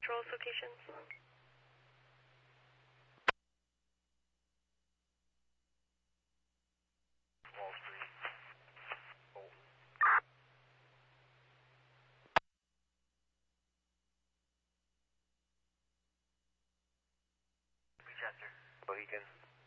Patrol locations. Wall Street. Bolton. Chester. Mohican.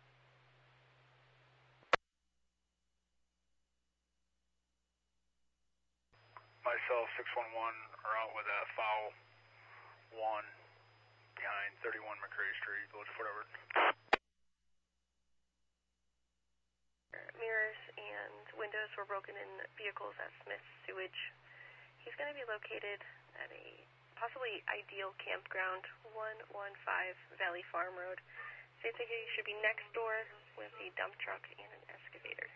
Myself, 611, are out with a foul 1 behind 31 McCray Street, Village of Fort Edward. Mirrors and windows were broken in vehicles at Smith Sewage. He's going to be located at a possibly ideal campground, 115 Valley Farm Road. So I think he should be next door with a dump truck and an excavator.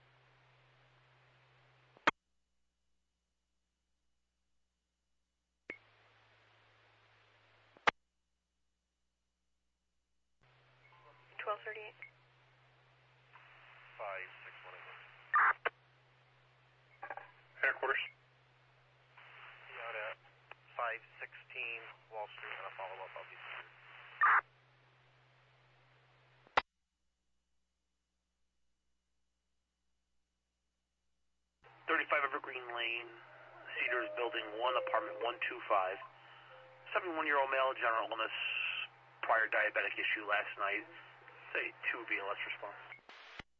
Headquarters. Out at 516 Wall Street on a follow-up, I'll be soon. 35 Evergreen Lane, Cedars Building 1, Apartment 125. 71-year-old male, general illness, prior diabetic issue last night. Say 2 VLS response.